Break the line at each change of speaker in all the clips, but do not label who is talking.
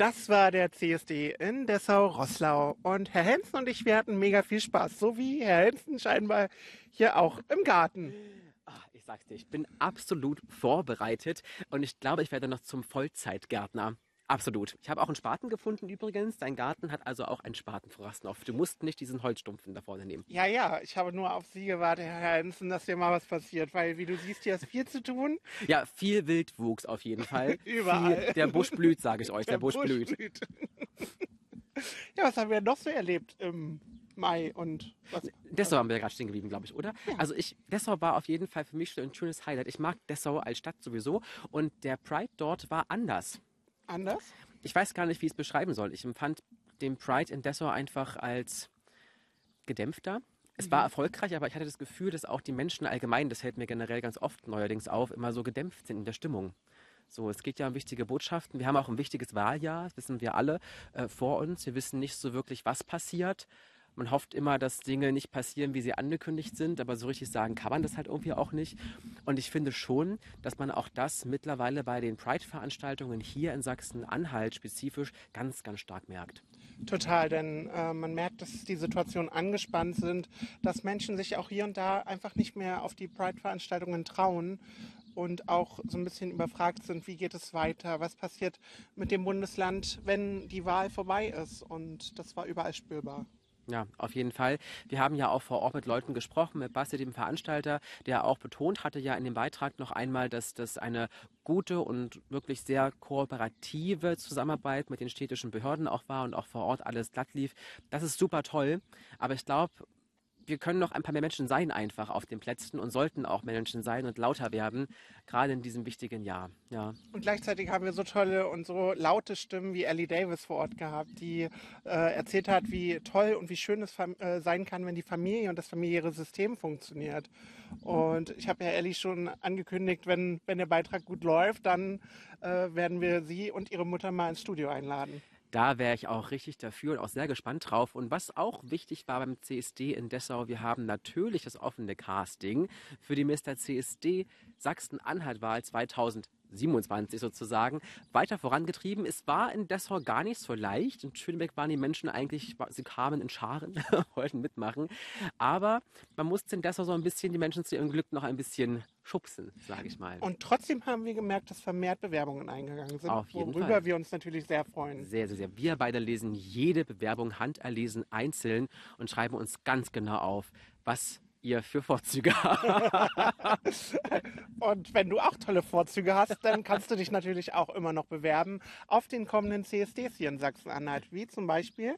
Das war der CSD in Dessau-Roßlau. Und Herr Hensen und ich, wir hatten mega viel Spaß. So wie Herr Hensen scheinbar hier auch im Garten.
Ich sag's dir, ich bin absolut vorbereitet und ich glaube, ich werde noch zum Vollzeitgärtner. Absolut. Ich habe auch einen Spaten gefunden übrigens. Dein Garten hat also auch einen Spaten, Frau Rasnoff. Du musst nicht diesen Holzstumpfen da vorne nehmen.
Ja, ich habe nur auf Sie gewartet, Herr Hensen, dass hier mal was passiert. Weil, wie du siehst, hier ist viel zu tun.
Ja, viel Wildwuchs auf jeden Fall.
Überall.
Der Busch blüht, sage ich euch. Der Busch
Busch
blüht.
blüht. Ja, was haben wir noch so erlebt im Mai und was?
Dessau haben wir ja gerade stehen geblieben, glaube ich, oder? Ja. Also Dessau war auf jeden Fall für mich schon ein schönes Highlight. Ich mag Dessau als Stadt sowieso und der Pride dort war anders.
Anders?
Ich weiß gar nicht, wie ich es beschreiben soll. Ich empfand den Pride in Dessau einfach als gedämpfter. Es war erfolgreich, aber ich hatte das Gefühl, dass auch die Menschen allgemein, das hält mir generell ganz oft neuerdings auf, immer so gedämpft sind in der Stimmung. So, es geht ja um wichtige Botschaften. Wir haben auch ein wichtiges Wahljahr, das wissen wir alle, vor uns. Wir wissen nicht so wirklich, was passiert. Man hofft immer, dass Dinge nicht passieren, wie sie angekündigt sind, aber so richtig sagen kann man das halt irgendwie auch nicht. Und ich finde schon, dass man auch das mittlerweile bei den Pride-Veranstaltungen hier in Sachsen-Anhalt spezifisch ganz, ganz stark merkt.
Total, denn man merkt, dass die Situationen angespannt sind, dass Menschen sich auch hier und da einfach nicht mehr auf die Pride-Veranstaltungen trauen und auch so ein bisschen überfragt sind, wie geht es weiter, was passiert mit dem Bundesland, wenn die Wahl vorbei ist. Und das war überall spürbar.
Ja, auf jeden Fall. Wir haben ja auch vor Ort mit Leuten gesprochen, mit Basti, dem Veranstalter, der auch betont hatte ja in dem Beitrag noch einmal, dass das eine gute und wirklich sehr kooperative Zusammenarbeit mit den städtischen Behörden auch war und auch vor Ort alles glatt lief. Das ist super toll, aber ich glaube, wir können noch ein paar mehr Menschen sein einfach auf den Plätzen und sollten auch mehr Menschen sein und lauter werden, gerade in diesem wichtigen Jahr. Ja.
Und gleichzeitig haben wir so tolle und so laute Stimmen wie Ellie Davis vor Ort gehabt, die erzählt hat, wie toll und wie schön es sein kann, wenn die Familie und das familiäre System funktioniert. Und ich habe ja Ellie schon angekündigt, wenn der Beitrag gut läuft, dann werden wir sie und ihre Mutter mal ins Studio einladen.
Da wäre ich auch richtig dafür und auch sehr gespannt drauf. Und was auch wichtig war beim CSD in Dessau, wir haben natürlich das offene Casting für die Mr. CSD Sachsen-Anhalt-Wahl 2027 sozusagen weiter vorangetrieben. Es war in Dessau gar nicht so leicht. In Schönebeck waren die Menschen eigentlich, sie kamen in Scharen, wollten mitmachen. Aber man musste in Dessau so ein bisschen die Menschen zu ihrem Glück noch ein bisschen schubsen, sage ich mal.
Und trotzdem haben wir gemerkt, dass vermehrt Bewerbungen eingegangen sind,
Auf jeden
worüber
Fall.
wir uns natürlich sehr freuen.
Sehr, sehr, sehr. Wir beide lesen jede Bewerbung handerlesen einzeln und schreiben uns ganz genau auf, was ihr für Vorzüge habt.
Und wenn du auch tolle Vorzüge hast, dann kannst du dich natürlich auch immer noch bewerben auf den kommenden CSDs hier in Sachsen-Anhalt, wie zum Beispiel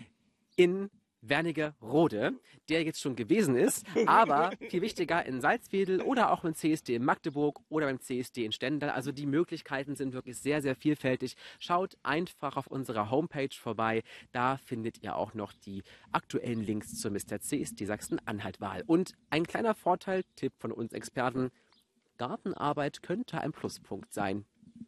In Wernigerode, der jetzt schon gewesen ist, aber viel wichtiger in Salzwedel oder auch beim CSD in Magdeburg oder beim CSD in Stendal. Also die Möglichkeiten sind wirklich sehr, sehr vielfältig. Schaut einfach auf unserer Homepage vorbei. Da findet ihr auch noch die aktuellen Links zur Mr. CSD Sachsen-Anhalt-Wahl. Und ein kleiner Vorteil, Tipp von uns Experten, Gartenarbeit könnte ein Pluspunkt sein.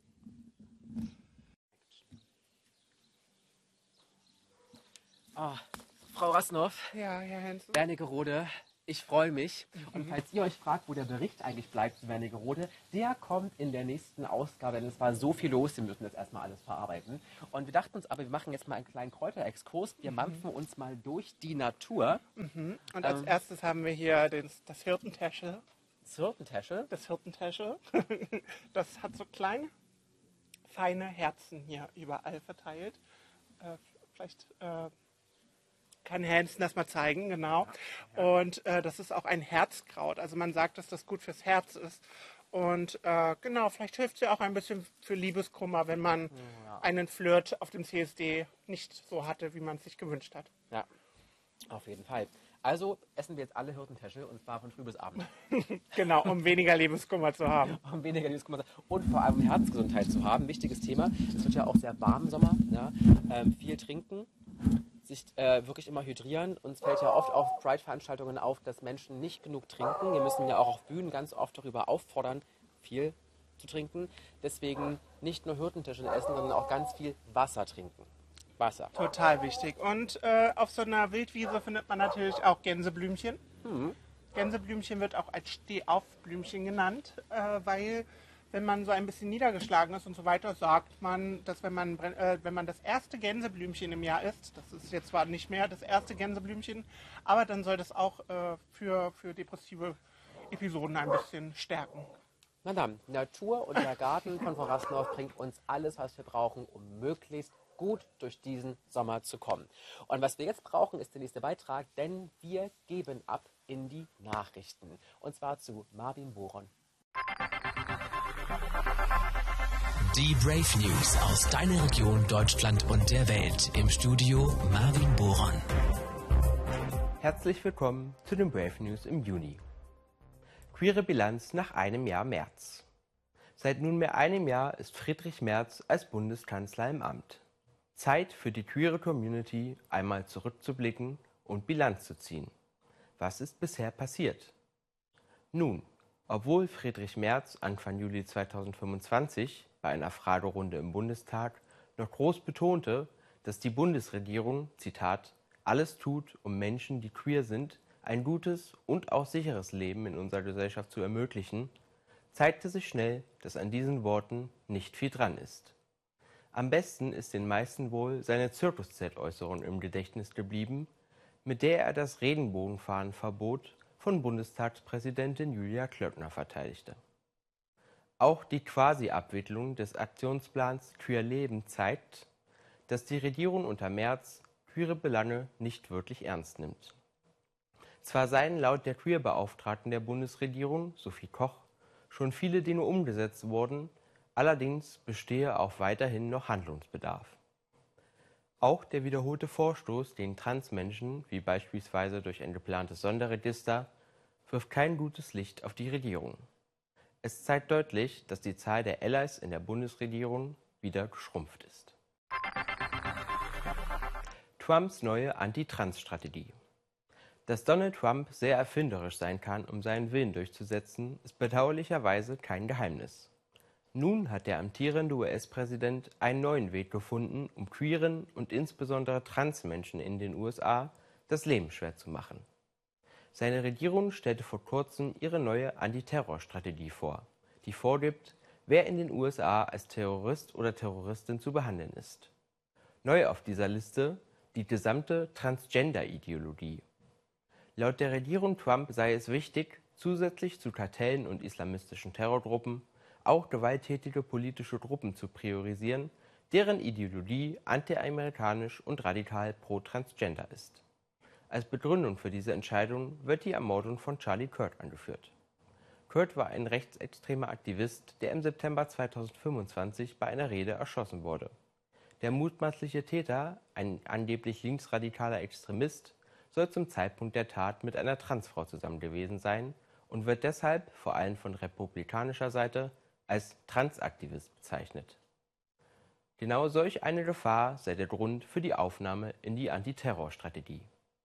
Oh. Frau Rasnoff,
ja, Herr Hensen.
Wernigerode, ich freue mich. Und falls ihr euch fragt, wo der Bericht eigentlich bleibt zu Wernigerode, der kommt in der nächsten Ausgabe, denn es war so viel los, wir müssen das erstmal alles verarbeiten. Und wir dachten uns aber, wir machen jetzt mal einen kleinen Kräuterexkurs, wir mampfen uns mal durch die Natur.
Und als erstes haben wir hier das Hirtentäschel.
Das
Hirtentäschel. Das hat so kleine, feine Herzen hier überall verteilt. Vielleicht kann Herr Hensen das mal zeigen, genau. Und das ist auch ein Herzkraut. Also man sagt, dass das gut fürs Herz ist. Und genau, vielleicht hilft es ja auch ein bisschen für Liebeskummer, wenn man einen Flirt auf dem CSD nicht so hatte, wie man es sich gewünscht hat.
Ja, auf jeden Fall. Also essen wir jetzt alle Hirtentäschel und zwar von früh bis abend.
Genau, um weniger Liebeskummer zu haben.
Um weniger Liebeskummer und vor allem Herzgesundheit zu haben. Wichtiges Thema. Es wird ja auch sehr warm im Sommer. Ja? Viel trinken, sich wirklich immer hydrieren. Uns fällt ja oft auf Pride-Veranstaltungen auf, dass Menschen nicht genug trinken. Wir müssen ja auch auf Bühnen ganz oft darüber auffordern, viel zu trinken. Deswegen nicht nur Hirtentäschel essen, sondern auch ganz viel Wasser trinken. Wasser.
Total wichtig. Und auf so einer Wildwiese findet man natürlich auch Gänseblümchen. Gänseblümchen wird auch als Stehaufblümchen genannt, weil wenn man so ein bisschen niedergeschlagen ist und so weiter, sagt man, dass wenn man das erste Gänseblümchen im Jahr isst, das ist jetzt zwar nicht mehr das erste Gänseblümchen, aber dann soll das auch für depressive Episoden ein bisschen stärken.
Madame, Natur und der Garten von Frau Rassenhoff bringt uns alles, was wir brauchen, um möglichst gut durch diesen Sommer zu kommen. Und was wir jetzt brauchen, ist der nächste Beitrag, denn wir geben ab in die Nachrichten. Und zwar zu Marvin Boron.
Die Brave News aus deiner Region, Deutschland und der Welt. Im Studio Marvin Boron.
Herzlich willkommen zu den Brave News im Juni. Queere Bilanz nach einem Jahr Merz. Seit nunmehr einem Jahr ist Friedrich Merz als Bundeskanzler im Amt. Zeit für die queere Community, einmal zurückzublicken und Bilanz zu ziehen. Was ist bisher passiert? Nun, obwohl Friedrich Merz Anfang Juli 2025 bei einer Fragerunde im Bundestag noch groß betonte, dass die Bundesregierung, Zitat, alles tut, um Menschen, die queer sind, ein gutes und auch sicheres Leben in unserer Gesellschaft zu ermöglichen, zeigte sich schnell, dass an diesen Worten nicht viel dran ist. Am besten ist den meisten wohl seine Zirkuszelt-Äußerung im Gedächtnis geblieben, mit der er das Regenbogenfahnenverbot von Bundestagspräsidentin Julia Klöckner verteidigte. Auch die Quasi-Abwicklung des Aktionsplans Queer Leben zeigt, dass die Regierung unter Merz queere Belange nicht wirklich ernst nimmt. Zwar seien laut der Queer-Beauftragten der Bundesregierung, Sophie Koch, schon viele Dinge umgesetzt worden, allerdings bestehe auch weiterhin noch Handlungsbedarf. Auch der wiederholte Vorstoß gegen Transmenschen, wie beispielsweise durch ein geplantes Sonderregister, wirft kein gutes Licht auf die Regierung. Es zeigt deutlich, dass die Zahl der Allies in der Bundesregierung wieder geschrumpft ist. Trumps neue Anti-Trans-Strategie. Dass Donald Trump sehr erfinderisch sein kann, um seinen Willen durchzusetzen, ist bedauerlicherweise kein Geheimnis. Nun hat der amtierende US-Präsident einen neuen Weg gefunden, um queeren und insbesondere Transmenschen in den USA das Leben schwer zu machen. Seine Regierung stellte vor kurzem ihre neue Antiterrorstrategie vor, die vorgibt, wer in den USA als Terrorist oder Terroristin zu behandeln ist. Neu auf dieser Liste die gesamte Transgender-Ideologie. Laut der Regierung Trump sei es wichtig, zusätzlich zu Kartellen und islamistischen Terrorgruppen auch gewalttätige politische Gruppen zu priorisieren, deren Ideologie antiamerikanisch und radikal pro-transgender ist. Als Begründung für diese Entscheidung wird die Ermordung von Charlie Kirk angeführt. Kirk war ein rechtsextremer Aktivist, der im September 2025 bei einer Rede erschossen wurde. Der mutmaßliche Täter, ein angeblich linksradikaler Extremist, soll zum Zeitpunkt der Tat mit einer Transfrau zusammen gewesen sein und wird deshalb, vor allem von republikanischer Seite, als Transaktivist bezeichnet. Genau solch eine Gefahr sei der Grund für die Aufnahme in die Antiterrorstrategie.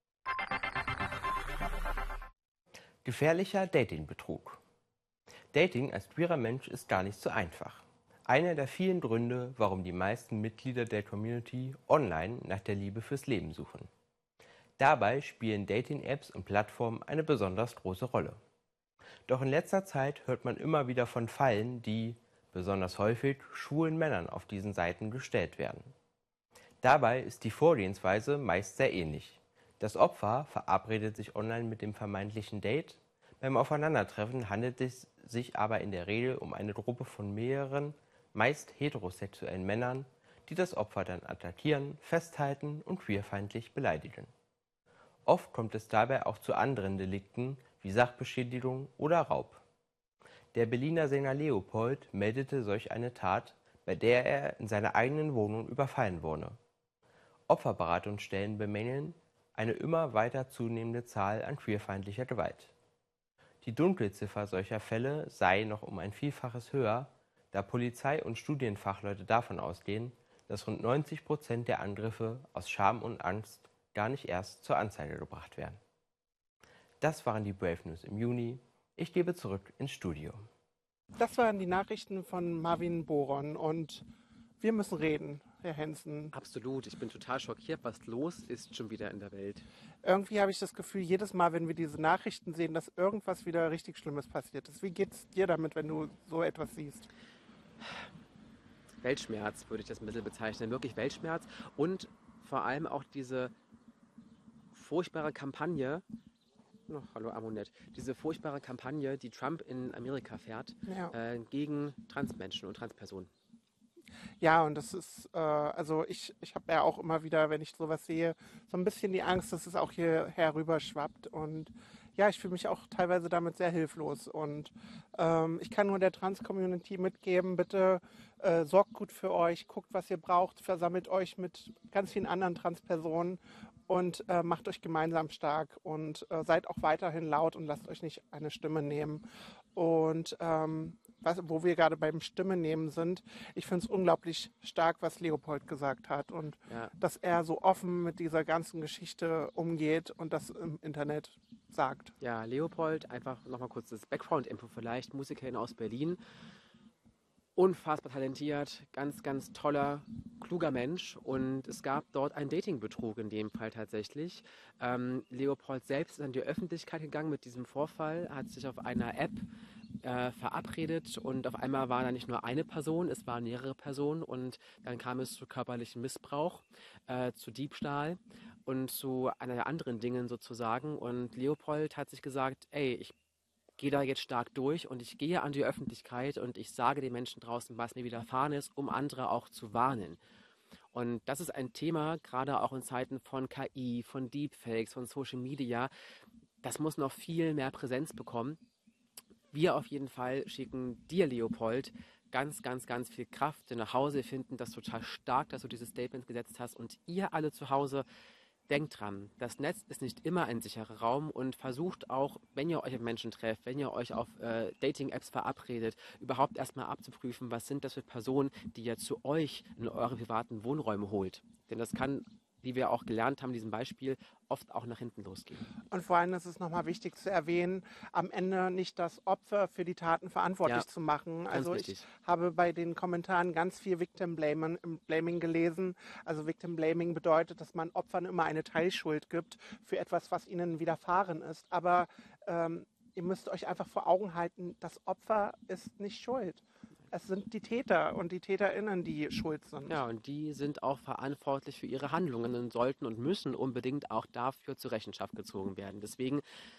Gefährlicher Datingbetrug. Dating als queerer Mensch ist gar nicht so einfach. Einer der vielen Gründe, warum die meisten Mitglieder der Community online nach der Liebe fürs Leben suchen. Dabei spielen Dating-Apps und Plattformen eine besonders große Rolle. Doch in letzter Zeit hört man immer wieder von Fallen, die, besonders häufig, schwulen Männern auf diesen Seiten gestellt werden. Dabei ist die Vorgehensweise meist sehr ähnlich. Das Opfer verabredet sich online mit dem vermeintlichen Date. Beim Aufeinandertreffen handelt es sich aber in der Regel um eine Gruppe von mehreren, meist heterosexuellen Männern, die das Opfer dann attackieren, festhalten und queerfeindlich beleidigen. Oft kommt es dabei auch zu anderen Delikten wie Sachbeschädigung oder Raub. Der Berliner Sänger Leopold meldete solch eine Tat, bei der er in seiner eigenen Wohnung überfallen wurde. Opferberatungsstellen bemängeln eine immer weiter zunehmende Zahl an queerfeindlicher Gewalt. Die Dunkelziffer solcher Fälle sei noch um ein Vielfaches höher, da Polizei und Studienfachleute davon ausgehen, dass rund 90% der Angriffe aus Scham und Angst gar nicht erst zur Anzeige gebracht werden. Das waren die Brave News im Juni. Ich gebe zurück ins Studio.
Das waren die Nachrichten von Marvin Boron und wir müssen reden. Herr Hansen.
Absolut. Ich bin total schockiert, was los ist schon wieder in der Welt.
Irgendwie habe ich das Gefühl, jedes Mal, wenn wir diese Nachrichten sehen, dass irgendwas wieder richtig Schlimmes passiert ist. Wie geht's dir damit, wenn du so etwas siehst?
Weltschmerz würde ich das ein bisschen bezeichnen. Wirklich Weltschmerz. Und vor allem auch diese furchtbare Kampagne, hallo Amonet, diese furchtbare Kampagne, die Trump in Amerika fährt, gegen Transmenschen und Transpersonen.
Ja, und das ist, also ich habe ja auch immer wieder, wenn ich sowas sehe, so ein bisschen die Angst, dass es auch hier herüber schwappt. Und ja, ich fühle mich auch teilweise damit sehr hilflos. Und ich kann nur der Trans-Community mitgeben, bitte sorgt gut für euch, guckt, was ihr braucht, versammelt euch mit ganz vielen anderen Transpersonen und macht euch gemeinsam stark und seid auch weiterhin laut und lasst euch nicht eine Stimme nehmen. Und wo wir gerade beim Stimme nehmen sind, ich finde es unglaublich stark, was Leopold gesagt hat und dass er so offen mit dieser ganzen Geschichte umgeht und das im Internet sagt.
Ja, Leopold, einfach nochmal kurz das Background-Info vielleicht, Musikerin aus Berlin, unfassbar talentiert, ganz, ganz toller, kluger Mensch und es gab dort einen Datingbetrug in dem Fall tatsächlich. Leopold selbst ist an die Öffentlichkeit gegangen mit diesem Vorfall, hat sich auf einer App verabredet und auf einmal war da nicht nur eine Person, es waren mehrere Personen und dann kam es zu körperlichem Missbrauch, zu Diebstahl und zu einer anderen Dingen sozusagen und Leopold hat sich gesagt, ey, ich gehe da jetzt stark durch und ich gehe an die Öffentlichkeit und ich sage den Menschen draußen, was mir widerfahren ist, um andere auch zu warnen. Und das ist ein Thema, gerade auch in Zeiten von KI, von Deepfakes, von Social Media, das muss noch viel mehr Präsenz bekommen. Wir auf jeden Fall schicken dir, Leopold, ganz, ganz, ganz viel Kraft nach Hause. Wir finden das total stark, dass du dieses Statement gesetzt hast. Und ihr alle zu Hause, denkt dran, das Netz ist nicht immer ein sicherer Raum und versucht auch, wenn ihr euch mit Menschen trefft, wenn ihr euch auf Dating-Apps verabredet, überhaupt erstmal abzuprüfen, was sind das für Personen, die ihr zu euch in eure privaten Wohnräume holt. Denn das kann, wie wir auch gelernt haben in diesem Beispiel, oft auch nach hinten losgehen.
Und vor allem ist es nochmal wichtig zu erwähnen, am Ende nicht das Opfer für die Taten verantwortlich zu machen. Also ich habe bei den Kommentaren ganz viel Victim Blaming gelesen. Also Victim Blaming bedeutet, dass man Opfern immer eine Teilschuld gibt für etwas, was ihnen widerfahren ist. Aber ihr müsst euch einfach vor Augen halten, das Opfer ist nicht schuld. Es sind die Täter und die TäterInnen, die schuld sind.
Ja, und die sind auch verantwortlich für ihre Handlungen und sollten und müssen unbedingt auch dafür zur Rechenschaft gezogen werden. Deswegen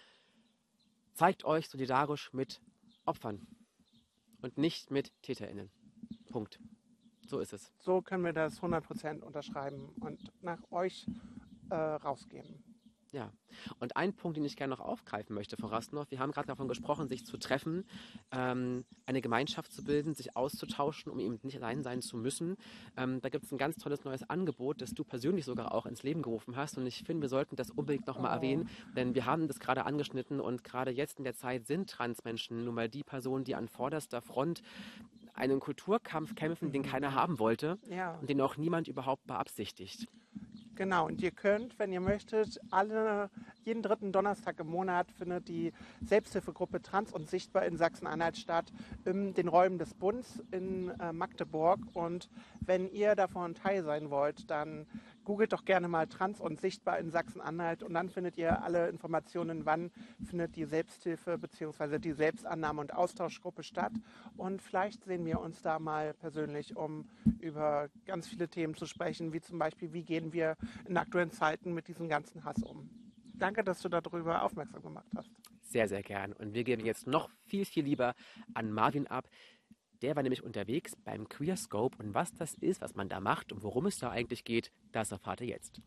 zeigt euch solidarisch mit Opfern und nicht mit TäterInnen. Punkt. So ist es.
So können wir das 100% unterschreiben und nach euch rausgeben.
Ja, und ein Punkt, den ich gerne noch aufgreifen möchte, Frau Rasnow, wir haben gerade davon gesprochen, sich zu treffen, eine Gemeinschaft zu bilden, sich auszutauschen, um eben nicht allein sein zu müssen. Da gibt es ein ganz tolles neues Angebot, das du persönlich sogar auch ins Leben gerufen hast und ich finde, wir sollten das unbedingt nochmal erwähnen, denn wir haben das gerade angeschnitten und gerade jetzt in der Zeit sind Transmenschen nun mal die Personen, die an vorderster Front einen Kulturkampf kämpfen, den keiner haben wollte und den auch niemand überhaupt beabsichtigt.
Genau, und ihr könnt, wenn ihr möchtet, jeden dritten Donnerstag im Monat findet die Selbsthilfegruppe Trans und Sichtbar in Sachsen-Anhalt statt, in den Räumen des Bunds in Magdeburg. Und wenn ihr davon Teil sein wollt, dann googelt doch gerne mal Trans und Sichtbar in Sachsen-Anhalt und dann findet ihr alle Informationen, wann findet die Selbsthilfe bzw. die Selbstannahme- und Austauschgruppe statt. Und vielleicht sehen wir uns da mal persönlich, um über ganz viele Themen zu sprechen, wie zum Beispiel, wie gehen wir in aktuellen Zeiten mit diesem ganzen Hass um. Danke, dass du darüber aufmerksam gemacht hast.
Sehr, sehr gern. Und wir geben jetzt noch viel, viel lieber an Marvin ab. Der war nämlich unterwegs beim Queerscope und was das ist, was man da macht und worum es da eigentlich geht, das erfahrt ihr jetzt.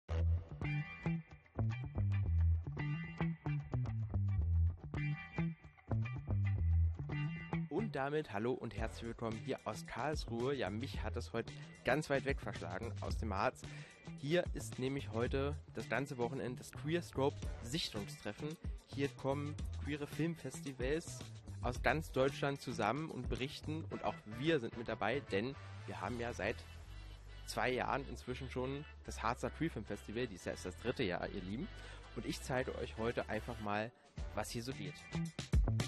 Und damit hallo und herzlich willkommen hier aus Karlsruhe. Ja, mich hat es heute ganz weit weg verschlagen aus dem Harz. Hier ist nämlich heute das ganze Wochenende das Queerscope Sichtungstreffen. Hier kommen queere Filmfestivals aus ganz Deutschland zusammen und berichten und auch wir sind mit dabei, denn wir haben ja seit 2 Jahren inzwischen schon das Harzer Queer Film Festival, dies ist das 3. Jahr, ihr Lieben. Und ich zeige euch heute einfach mal, was hier so geht.